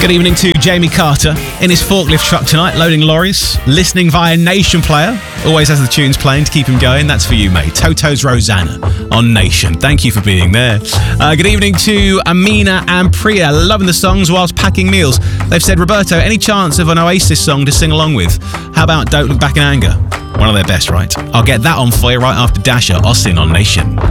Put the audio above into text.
Good evening to Jamie Carter in his forklift truck tonight, loading lorries, listening via Nation Player. Always has the tunes playing to keep him going. That's for you, mate. Toto's Rosanna on Nation. Thank you for being there. Good evening to Amina and Priya, loving the songs whilst packing meals. They've said, Roberto, any chance of an Oasis song to sing along with? How about Don't Look Back in Anger? One of their best, right? I'll get that on for you right after Dasher, Austin on Nation.